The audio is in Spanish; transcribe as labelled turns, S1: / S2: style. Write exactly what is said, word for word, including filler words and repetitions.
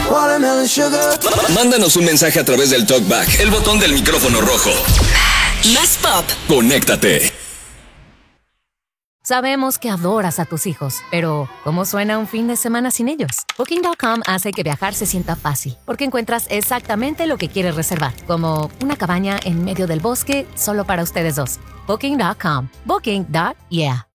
S1: Watermelon sugar.
S2: Mándanos un mensaje a través del TalkBack, el botón del micrófono rojo.
S3: Más pop.
S2: Conéctate.
S4: Sabemos que adoras a tus hijos, pero ¿cómo suena un fin de semana sin ellos? Booking punto com hace que viajar se sienta fácil, porque encuentras exactamente lo que quieres reservar, como una cabaña en medio del bosque solo para ustedes dos. Booking punto com. Booking. Yeah.